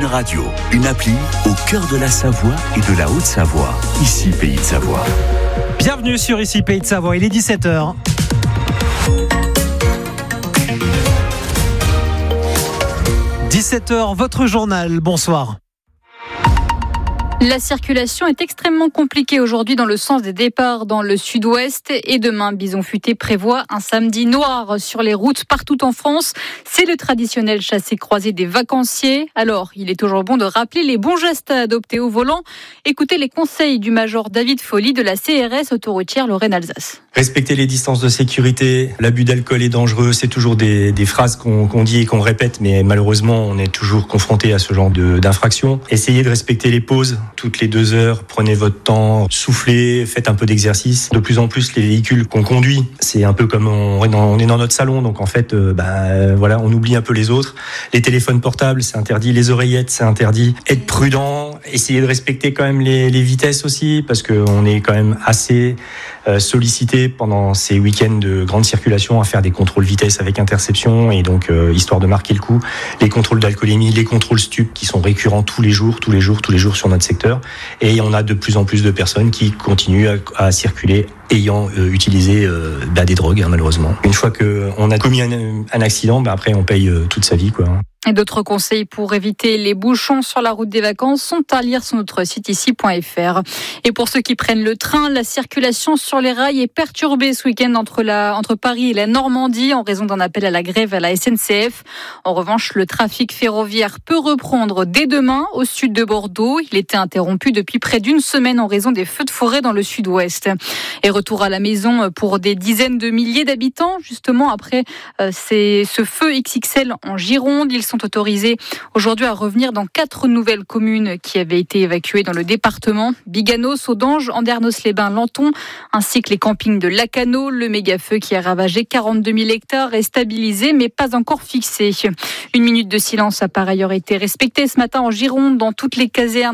Radio, une appli au cœur de la Savoie et de la Haute-Savoie. Ici, Pays de Savoie. Bienvenue sur Ici, Pays de Savoie. Il est 17h. « 17h, votre journal. Bonsoir. » La circulation est extrêmement compliquée aujourd'hui dans le sens des départs dans le sud-ouest et demain, Bison Futé prévoit un samedi noir sur les routes partout en France. C'est le traditionnel chassé-croisé des vacanciers. Alors, il est toujours bon de rappeler les bons gestes à adopter au volant. Écoutez les conseils du major David Folly de la CRS autoroutière Lorraine-Alsace. Respecter les distances de sécurité, l'abus d'alcool est dangereux, c'est toujours des phrases qu'on dit et qu'on répète, mais malheureusement on est toujours confronté à ce genre d'infraction. Essayez de respecter les pauses. Toutes les 2 heures, prenez votre temps, soufflez, faites un peu d'exercice. De plus en plus, les véhicules qu'on conduit, c'est un peu comme on est dans notre salon, donc en fait, on oublie un peu les autres. Les téléphones portables, c'est interdit. Les oreillettes, c'est interdit. Être prudent, essayez de respecter quand même les vitesses aussi, parce qu'on est quand même assez sollicité pendant ces week-ends de grande circulation à faire des contrôles vitesse avec interception, et donc histoire de marquer le coup, les contrôles d'alcoolémie, les contrôles stup qui sont récurrents tous les jours sur notre secteur, et on a de plus en plus de personnes qui continuent à circuler ayant utilisé des drogues, malheureusement. Une fois qu'on a commis un accident, après on paye toute sa vie, quoi. Et d'autres conseils pour éviter les bouchons sur la route des vacances sont à lire sur notre site ici.fr. Et pour ceux qui prennent le train, la circulation sur les rails est perturbée ce week-end entre Paris et la Normandie en raison d'un appel à la grève à la SNCF. En revanche, le trafic ferroviaire peut reprendre dès demain au sud de Bordeaux. Il était interrompu depuis près d'une semaine en raison des feux de forêt dans le sud-ouest. Et retour à la maison pour des dizaines de milliers d'habitants, justement après ce feu XXL en Gironde. Ils sont autorisés aujourd'hui à revenir dans 4 nouvelles communes qui avaient été évacuées dans le département. Biganos, Saudanges, Andernos-les-Bains, Lanton, ainsi que les campings de Lacano. Le méga-feu qui a ravagé 42 000 hectares est stabilisé mais pas encore fixé. Une minute de silence a par ailleurs été respectée ce matin en Gironde dans toutes les casernes